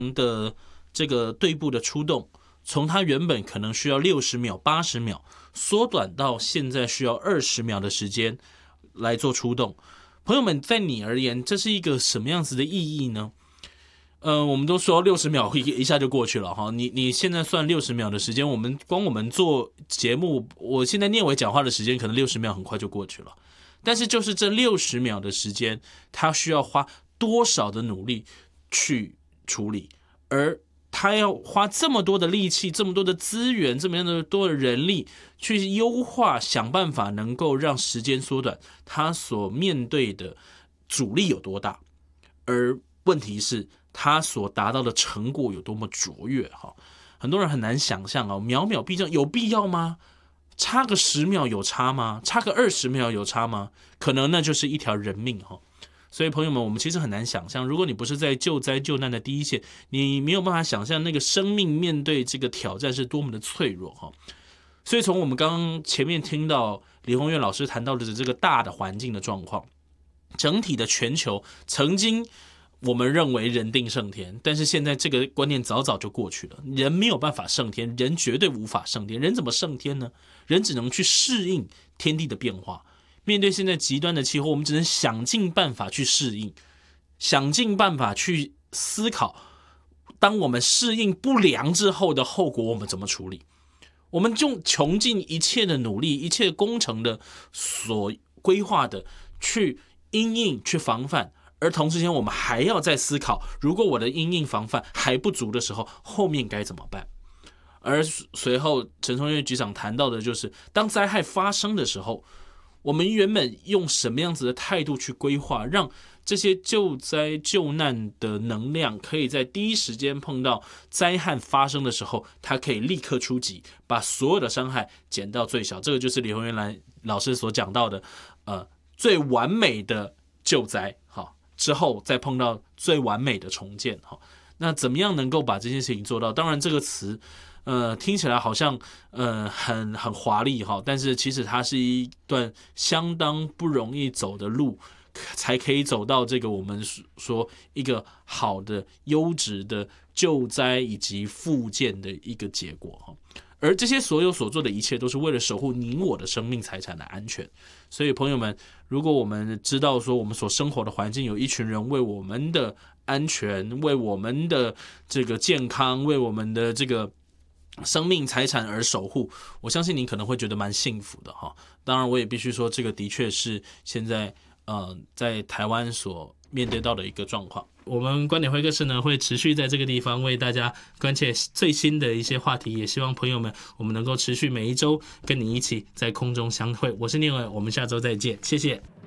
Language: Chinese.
的这个对部的出动，从它原本可能需要60秒、80秒，缩短到现在需要20秒的时间来做出动。朋友们，在你而言，这是一个什么样子的意义呢？我们都说60秒一下就过去了哈。你现在算60秒的时间，我们做节目，我现在念伟讲话的时间可能60秒很快就过去了。但是就是这60秒的时间，他需要花多少的努力去处理，而他要花这么多的力气、这么多的资源、这么多的人力去优化，想办法能够让时间缩短，他所面对的阻力有多大？而问题是，他所达到的成果有多么卓越哈？很多人很难想象啊，秒秒必争有必要吗？差个10秒有差吗？差个20秒有差吗？可能那就是一条人命哈。所以朋友们，我们其实很难想象，如果你不是在救灾救难的第一线，你没有办法想象那个生命面对这个挑战是多么的脆弱哈。所以从我们刚刚前面听到李宏源老师谈到的这个大的环境的状况，整体的全球曾经我们认为人定胜天，但是现在这个观念早早就过去了。人没有办法胜天，人绝对无法胜天。人怎么胜天呢？人只能去适应天地的变化。面对现在极端的气候，我们只能想尽办法去适应，想尽办法去思考，当我们适应不良之后的后果我们怎么处理。我们就穷尽一切的努力，一切工程的所规划的去因应去防范，而同时间我们还要再思考，如果我的因应防范还不足的时候，后面该怎么办。而随后陈松岳局长谈到的就是当灾害发生的时候，我们原本用什么样子的态度去规划，让这些救灾救难的能量可以在第一时间碰到灾害发生的时候，它可以立刻出击，把所有的伤害减到最小。这个就是李宏源老师所讲到的最完美的救灾之后再碰到最完美的重建。那怎么样能够把这件事情做到？当然这个词听起来好像很华丽哈，但是其实它是一段相当不容易走的路，才可以走到这个我们说一个好的优质的救灾以及复健的一个结果哈。而这些所有所做的一切都是为了守护你我的生命财产的安全。所以朋友们，如果我们知道说我们所生活的环境有一群人为我们的安全，为我们的这个健康，为我们的这个生命财产而守护，我相信您可能会觉得蛮幸福的哈。当然我也必须说，这个的确是现在在台湾所面对到的一个状况。我们观点会客室呢会持续在这个地方为大家关切最新的一些话题，也希望朋友们我们能够持续每一周跟你一起在空中相会。我是念伟，我们下周再见，谢谢。